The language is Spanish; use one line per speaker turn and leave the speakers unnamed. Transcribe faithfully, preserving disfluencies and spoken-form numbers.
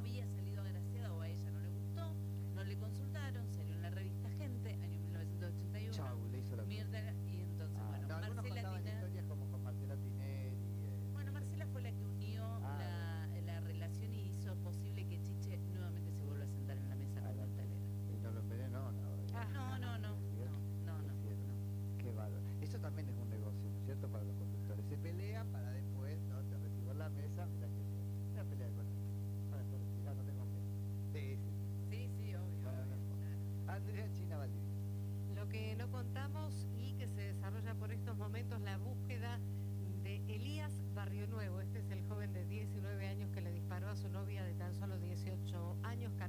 había salido agraciada o a ella no le gustó, no le consultaron, salió en la revista Gente, año mil novecientos ochenta y uno.
Chau, le hizo la
Mirta, y entonces,
ah,
bueno,
no, algunos
Marcela
contaban
Tinelli.
historias como con Marcela Tinelli. Eh,
Bueno, Marcela fue la que unió
ah,
la, la relación y hizo posible que Chiche nuevamente se vuelva a sentar en la mesa
ah,
con
la-
Montalera.
y no lo envenenó, no.
Ah, no, no, no, no, no, no, no.
Qué bárbaro. Eso también es un negocio, ¿no es cierto? Para los conductores. Se pelean para después, ¿no? Te recibo en la mesa, mira que una pelea de cuerpo. Para después decir, ah, no tengo miedo. Sí, sí.
Sí, sí, obvio.
Bueno,
obvio,
no.
claro.
Andrea China Valdivia.
Lo que no contamos y que se desarrolla por estos momentos la búsqueda de Elías Barrionuevo. Este es el joven de diecinueve años que le disparó a su novia de tan solo dieciocho años.